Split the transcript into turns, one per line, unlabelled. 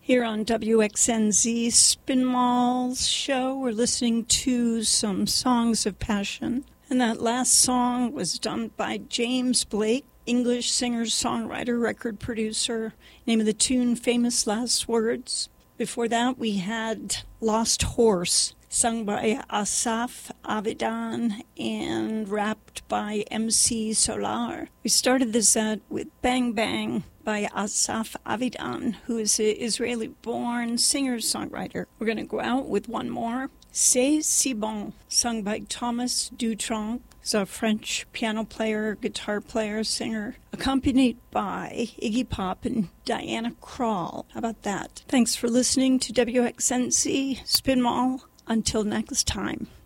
Here on WXNZ Spin Mall's show, we're listening to some songs of passion. And that last song was done by James Blake, English singer, songwriter, record producer. Name of the tune, Famous Last Words. Before that, we had Lost Horse, sung by Asaf Avidan and rapped by MC Solar. We started this set with Bang Bang by Asaf Avidan, who is an Israeli-born singer-songwriter. We're going to go out with one more, C'est Si Bon, sung by Thomas Dutronc. He's a French piano player, guitar player, singer, accompanied by Iggy Pop and Diana Krall. How about that? Thanks for listening to WXNZ Spin Mall. Until next time.